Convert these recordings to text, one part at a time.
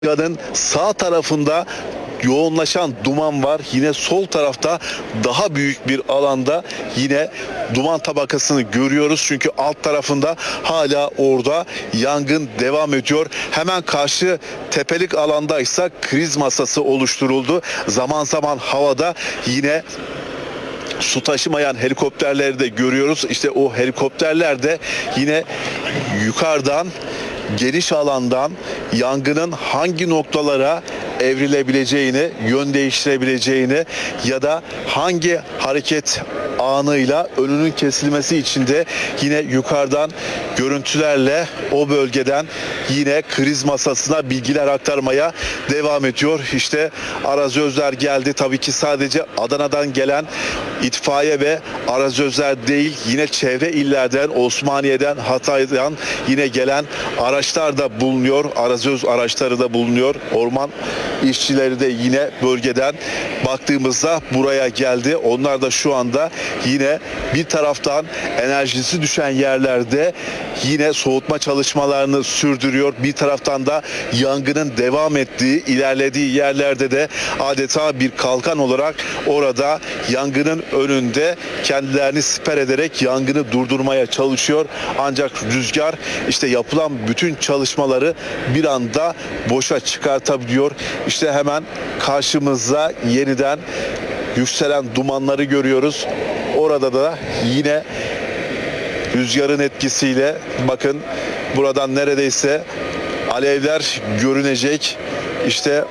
Yanın sağ tarafında yoğunlaşan duman var. Yine sol tarafta daha büyük bir alanda yine duman tabakasını görüyoruz. Çünkü alt tarafında hala orada yangın devam ediyor. Hemen karşı tepelik alandaysa kriz masası oluşturuldu. Zaman zaman havada yine su taşımayan helikopterleri de görüyoruz. İşte o helikopterler de yine yukarıdan, geniş alandan yangının hangi noktalara evrilebileceğini, yön değiştirebileceğini ya da hangi hareket anıyla önünün kesilmesi için de yine yukarıdan görüntülerle o bölgeden yine kriz masasına bilgiler aktarmaya devam ediyor. İşte arazözler geldi. Tabii ki sadece Adana'dan gelen itfaiye ve arazözler değil, yine çevre illerden, Osmaniye'den, Hatay'dan yine gelen araçlar da bulunuyor. Arazöz araçları da bulunuyor. Orman işçileri de yine bölgeden baktığımızda buraya geldi. Onlar da şu anda yine bir taraftan enerjisi düşen yerlerde yine soğutma çalışmalarını sürdürüyor. Bir taraftan da yangının devam ettiği, ilerlediği yerlerde de adeta bir kalkan olarak orada yangının önünde kendilerini siper ederek yangını durdurmaya çalışıyor. Ancak rüzgar işte yapılan bütün çalışmaları bir anda boşa çıkartabiliyor. İşte hemen karşımızda yeniden yükselen dumanları görüyoruz. Orada da yine rüzgarın etkisiyle bakın buradan neredeyse alevler görünecek. İşte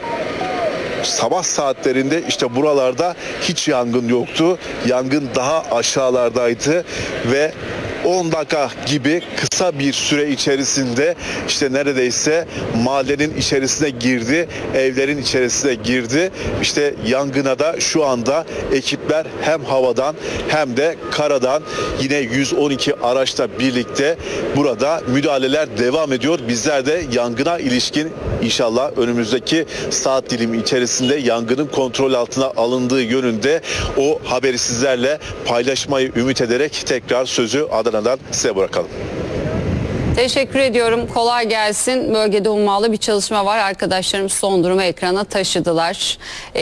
sabah saatlerinde işte buralarda hiç yangın yoktu. Yangın daha aşağılardaydı ve 10 dakika gibi kısa bir süre içerisinde işte neredeyse mahallenin içerisine girdi, evlerin içerisine girdi. İşte yangına da şu anda ekipler hem havadan hem de karadan yine 112 araçla birlikte burada müdahaleler devam ediyor. Bizler de yangına ilişkin inşallah önümüzdeki saat dilimi içerisinde yangının kontrol altına alındığı yönünde o haberi sizlerle paylaşmayı ümit ederek tekrar sözü Adana'dan size bırakalım. Teşekkür ediyorum. Kolay gelsin. Bölgede hummalı bir çalışma var. Arkadaşlarım son durumu ekrana taşıdılar.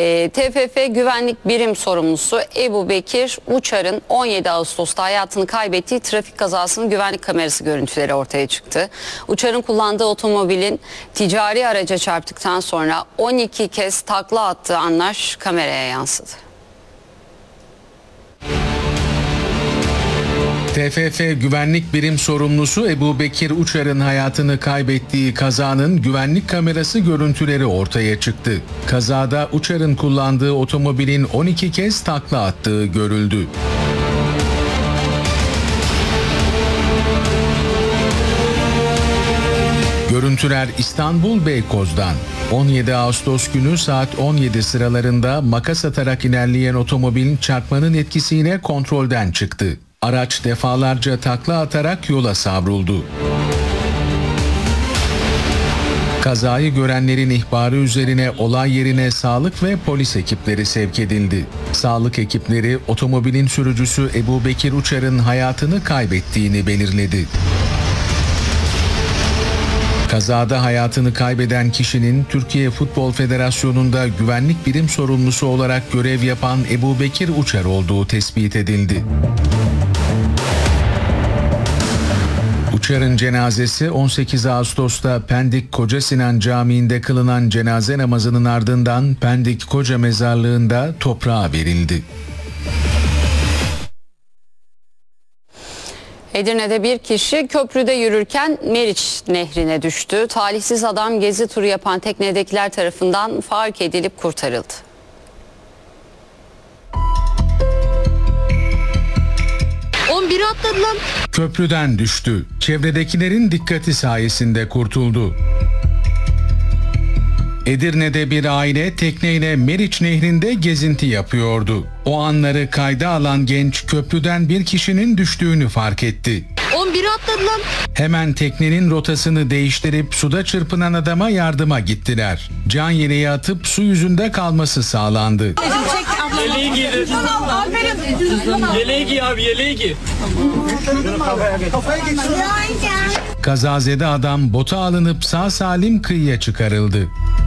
TFF Güvenlik Birim Sorumlusu Ebu Bekir Uçar'ın 17 Ağustos'ta hayatını kaybettiği trafik kazasının güvenlik kamerası görüntüleri ortaya çıktı. Uçar'ın kullandığı otomobilin ticari araca çarptıktan sonra 12 kez takla attığı anlar kameraya yansıdı. TFF Güvenlik Birim Sorumlusu Ebu Bekir Uçar'ın hayatını kaybettiği kazanın güvenlik kamerası görüntüleri ortaya çıktı. Kazada Uçar'ın kullandığı otomobilin 12 kez takla attığı görüldü. Görüntüler İstanbul Beykoz'dan. 17 Ağustos günü saat 17 sıralarında makas atarak ilerleyen otomobilin çarpmanın etkisiyle kontrolden çıktı. Araç defalarca takla atarak yola savruldu. Kazayı görenlerin ihbarı üzerine olay yerine sağlık ve polis ekipleri sevk edildi. Sağlık ekipleri otomobilin sürücüsü Ebu Bekir Uçar'ın hayatını kaybettiğini belirledi. Kazada hayatını kaybeden kişinin Türkiye Futbol Federasyonu'nda güvenlik birim sorumlusu olarak görev yapan Ebu Bekir Uçar olduğu tespit edildi. Uçar'ın cenazesi 18 Ağustos'ta Pendik Koca Sinan Camii'nde kılınan cenaze namazının ardından Pendik Koca Mezarlığı'nda toprağa verildi. Edirne'de bir kişi köprüde yürürken Meriç Nehri'ne düştü. Talihsiz adam gezi turu yapan teknedekiler tarafından fark edilip kurtarıldı. Biri atladı lan. Köprüden düştü. Çevredekilerin dikkati sayesinde kurtuldu. Edirne'de bir aile tekneyle Meriç Nehri'nde gezinti yapıyordu. O anları kayda alan genç köprüden bir kişinin düştüğünü fark etti. Biri atladı lan. Hemen teknenin rotasını değiştirip suda çırpınan adama yardıma gittiler. Can yeleği atıp su yüzünde kalması sağlandı. Çek Yeleği giy. Yeleği giy abi, yeleği giy. Kazazede adam bota alınıp sağ salim kıyıya çıkarıldı.